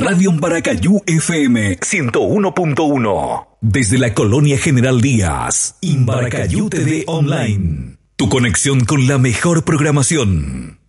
Radio Imbaracayú FM 101.1. Desde la Colonia General Díaz, Imbaracayú TV Online. Tu conexión con la mejor programación.